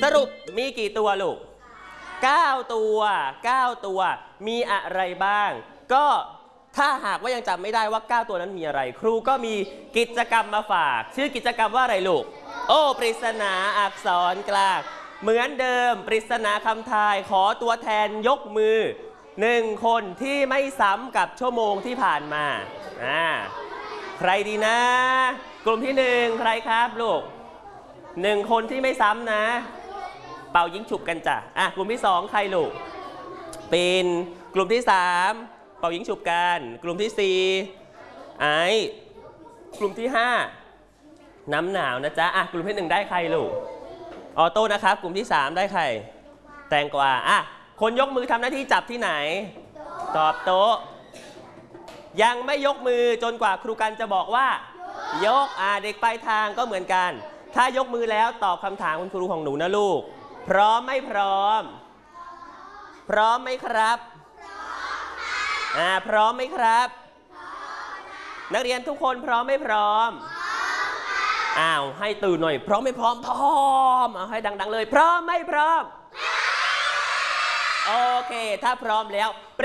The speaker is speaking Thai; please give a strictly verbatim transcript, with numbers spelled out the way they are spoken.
สรุปมีกี่ตัวลูกเก้าตัวเก้าตัวมีอะไรบ้างก็ถ้าหากว่ายังจำไม่ได้ว่าเก้าตัวนั้นมีอะไรครูก็มีกิจกรรมมาฝากชื่อกิจกรรมว่าอะไรลูกโอ้ปริศนาอักษรกลางเหมือนเดิมปริศนาคำทายขอตัวแทนยกมือหนึ่งคนที่ไม่ซ้ำกับชั่วโมงที่ผ่านมาอ่าใครดีนะกลุ่มที่หนึ่งใครครับลูกหนึ่งคนที่ไม่ซ้ำนะเป่ายิงฉุบกันจ้ะอ่ะกลุ่มที่สองใครลูกเป็นกลุ่มที่สามเป่ายิงฉุบกันกลุ่มที่สี่ไอ้กลุ่มที่ห้าน้ำหนาวนะจ๊ะอ่ะกลุ่มที่หนึ่งได้ใครลูกออโต้นะครับกลุ่มที่สามได้ใครแตงกวาอ่ะคนยกมือทำหน้าที่จับที่ไหนตอบโต๊ะยังไม่ยกมือจนกว่าครูกันจะบอกว่ายกอ่ะเด็กปลายทางก็เหมือนกันถ้ายกมือแล้วตอบคำถามคุณครูของหนูนะลูกพร้อมไม่พร้อมพร้อมไหมครับพร้อมค่ะอ่าพร้อมไหมครับพร้อมนักเรียนทุกคนพร้อมไม่พร้อมพร้อมค่ะอ้าวให้ตื่นหน่อยพร้อมไม่พร้อมพร้อมเอาให้ดังๆเลยพร้อมไม่พร้อมโอเคถ้าพร้อมแล้ว